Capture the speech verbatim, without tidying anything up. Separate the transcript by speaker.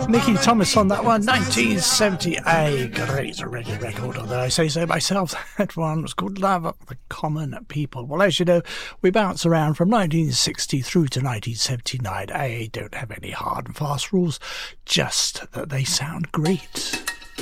Speaker 1: Nicky Thomas on that one, nineteen seventy, a great reggae record, although I say so myself. That one was called Love of the Common People. Well, as you know, we bounce around from nineteen sixty through to nineteen seventy-nine. A A don't have any hard and fast rules, just that they sound great.